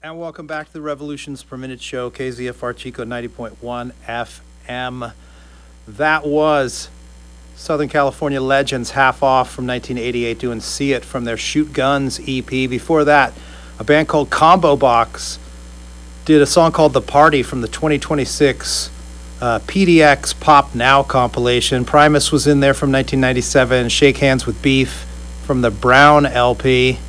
And welcome back to the Revolutions Per Minute Show, KZFR Chico 90.1 FM. That was Southern California Legends, Half Off from 1988, doing See It from their Shoot Guns EP. Before that, a band called Combo Box did a song called The Party from the 2026 PDX Pop Now compilation. Primus was in there from 1997, Shake Hands with Beef from the Brown LP.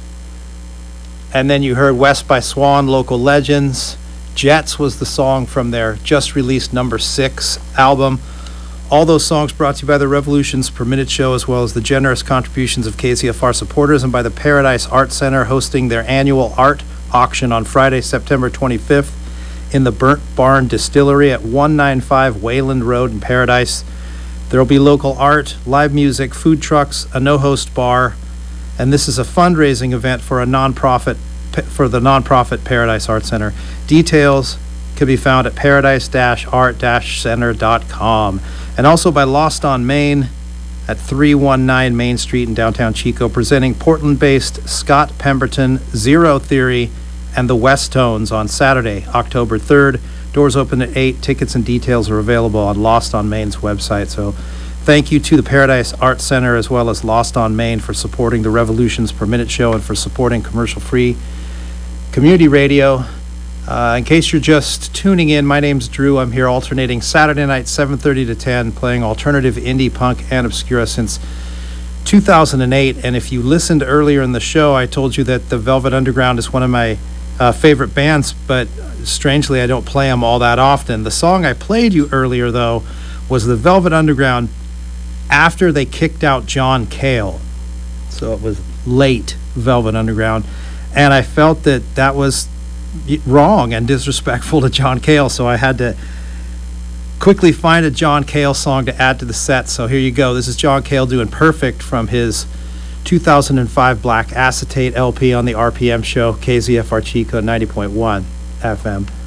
And then you heard West by Swan, Local Legends. Jets was the song from their just released number 6 album. All those songs brought to you by the Revolutions Per Minute Show, as well as the generous contributions of KZFR supporters, and by the Paradise Art Center, hosting their annual art auction on Friday, September 25th in the Burnt Barn Distillery at 195 Wayland Road in Paradise. There will be local art, live music, food trucks, a no-host bar, and this is a fundraising event for the nonprofit Paradise Art Center. Details can be found at paradise-art-center.com, and also by Lost on Main at 319 Main Street in downtown Chico, presenting Portland-based Scott Pemberton, Zero Theory, and the West Tones on Saturday, October 3rd. Doors open at 8. Tickets and details are available on Lost on Main's website. So thank you to the Paradise Art Center as well as Lost on Main for supporting the Revolutions Per Minute Show and for supporting commercial-free community radio. In case you're just tuning in, my name's Drew. I'm here alternating Saturday night, 7:30 to 10, playing alternative indie punk and obscura since 2008. And if you listened earlier in the show, I told you that the Velvet Underground is one of my favorite bands, but strangely, I don't play them all that often. The song I played you earlier, though, was the Velvet Underground after they kicked out John Cale. So it was late Velvet Underground. And I felt that that was wrong and disrespectful to John Cale, so I had to quickly find a John Cale song to add to the set. So here you go. This is John Cale doing Perfect from his 2005 Black Acetate LP on the RPM show, KZFR Chico 90.1 FM.